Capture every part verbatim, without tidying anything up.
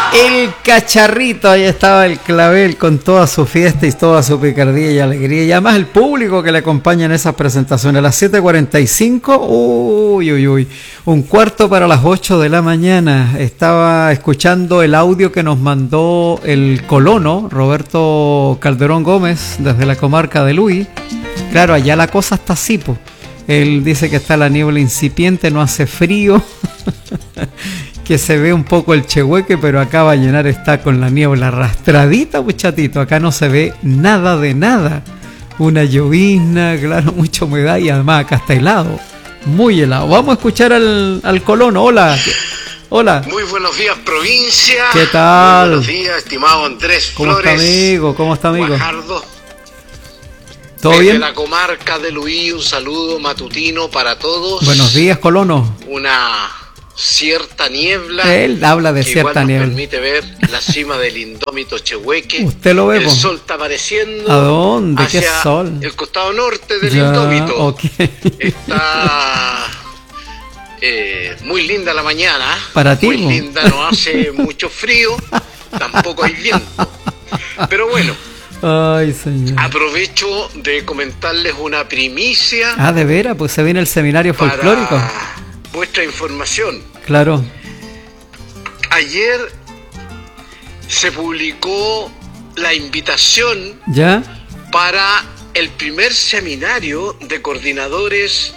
El Cacharrito, ahí estaba el Clavel con toda su fiesta y toda su picardía y alegría. Y además el público que le acompaña en esas presentaciones. A las siete cuarenta y cinco, uy, uy, uy, un cuarto para las ocho de la mañana. Estaba escuchando el audio que nos mandó el colono, Roberto Calderón Gómez, desde la comarca de Luy. Claro, allá la cosa está así, po. Él dice que está la niebla incipiente, no hace frío. Que se ve un poco el Chehueque, pero acá Vallenar está con la niebla arrastradita, muchatito. Acá no se ve nada de nada. Una llovizna, claro, mucha humedad y además acá está helado. Muy helado. Vamos a escuchar al, al colono. Hola. Hola. Muy buenos días, provincia. ¿Qué tal? Muy buenos días, estimado Andrés ¿Cómo Flores. está, amigo? ¿Cómo está, amigo? Guajardo. ¿Todo Desde bien? la comarca de Luy, un saludo matutino para todos. Buenos días, colono. Una cierta niebla. Él habla de que cierta igual nos niebla. permite ver la cima del indómito Chehueque. ¿Usted lo ve, El po? sol está apareciendo. ¿A dónde? ¿Qué hacia sol? el costado norte del Ya, indómito. ok. Está eh, muy linda la mañana. Para ti, muy po. linda, no hace mucho frío, tampoco hay viento. Pero bueno, Ay, señor. aprovecho de comentarles una primicia Ah, ¿de veras? Pues se viene el seminario folclórico. para vuestra información. Claro. Ayer se publicó la invitación ¿Ya? para el primer seminario de coordinadores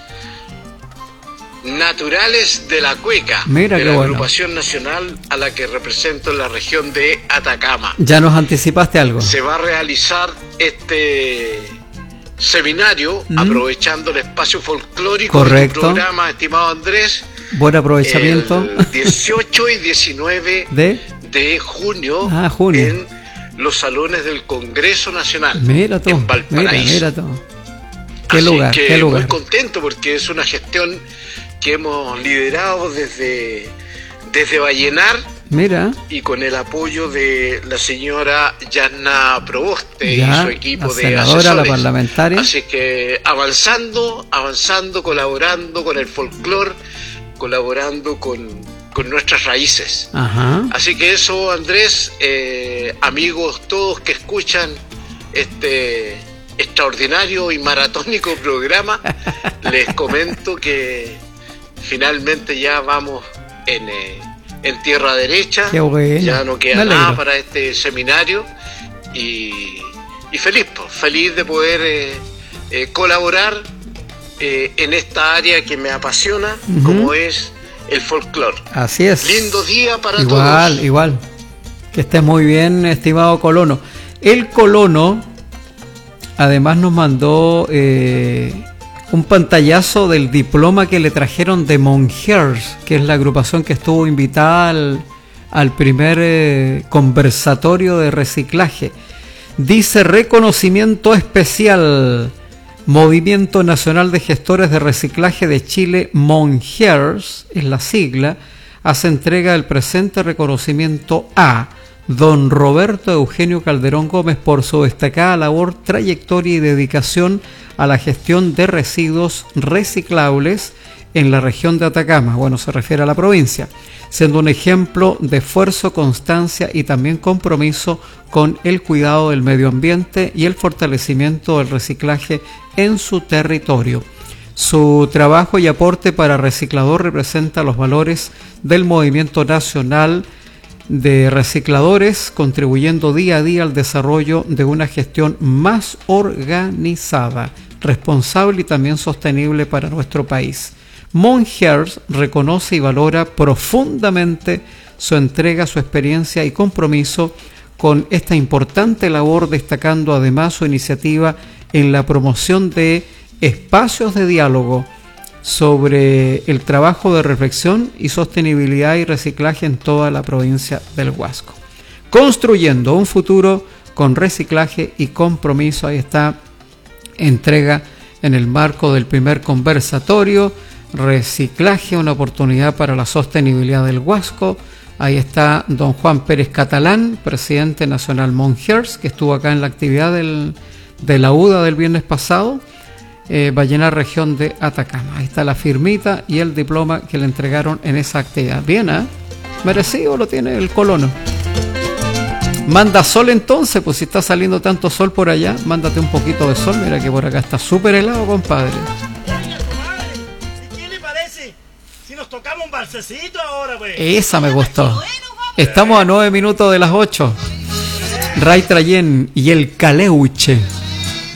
naturales de la cueca, Mira de qué la bueno. agrupación nacional a la que represento en la región de Atacama. ¿Ya nos anticipaste algo? Se va a realizar este seminario Mm. aprovechando el espacio folclórico Correcto. de tu programa, estimado Andrés. Buen aprovechamiento. El dieciocho y diecinueve ¿De? de junio, Ah, junio. en los salones del Congreso Nacional Mira tú, en mira, Valparaíso. mira tú. Qué Así lugar, que qué lugar. muy contento porque es una gestión que hemos liderado desde, desde Vallenar Mira, y con el apoyo de la señora Yanna Proboste ya, y su equipo la de senadora, asesores. la parlamentaria. Así que avanzando, avanzando, colaborando con el folclore, colaborando con, con nuestras raíces. Ajá. Así que eso, Andrés, eh, amigos todos que escuchan este extraordinario y maratónico programa, les comento que finalmente ya vamos en, eh, en tierra derecha. Qué bueno. Ya no Me queda alegro. nada para este seminario y, y feliz, pues, feliz de poder eh, eh, colaborar eh, en esta área que me apasiona, Ujú. como es el folclore. Así es. Lindo día para Igual, todos. igual. Que estés muy bien, estimado colono. El colono, además, nos mandó eh, un pantallazo del diploma que le trajeron de Monjers, que es la agrupación que estuvo invitada al, al primer eh, conversatorio de reciclaje. Dice: reconocimiento especial, Movimiento Nacional de Gestores de Reciclaje de Chile, Monjers, es la sigla, hace entrega del presente reconocimiento a don Roberto Eugenio Calderón Gómez por su destacada labor, trayectoria y dedicación a la gestión de residuos reciclables en la región de Atacama. Bueno, se refiere a la provincia, siendo un ejemplo de esfuerzo, constancia y también compromiso con el cuidado del medio ambiente y el fortalecimiento del reciclaje en su territorio. Su trabajo y aporte para Reciclador representa los valores del movimiento nacional de recicladores, contribuyendo día a día al desarrollo de una gestión más organizada, responsable y también sostenible para nuestro país. Monjers reconoce y valora profundamente su entrega, su experiencia y compromiso con esta importante labor, destacando además su iniciativa en la promoción de espacios de diálogo sobre el trabajo de reflexión y sostenibilidad y reciclaje en toda la provincia del Huasco. Construyendo un futuro con reciclaje y compromiso. Ahí está, entrega en el marco del primer conversatorio, reciclaje, una oportunidad para la sostenibilidad del Huasco. Ahí está don Juan Pérez Catalán, presidente nacional Monjers, que estuvo acá en la actividad del, de la U D A del viernes pasado. Eh, Vallenar, región de Atacama. Ahí está la firmita y el diploma que le entregaron en esa actividad. Bien, ¿eh? Merecido lo tiene el colono. Manda sol entonces, pues si está saliendo tanto sol por allá, mándate un poquito de sol. Mira que por acá está súper helado, compadre. Oiga, comadre, ¿y qué le parece si nos tocamos un balsecito ahora, pues? Esa me gustó. Estamos a nueve minutos de las ocho. Ray Trayen y el Caleuche.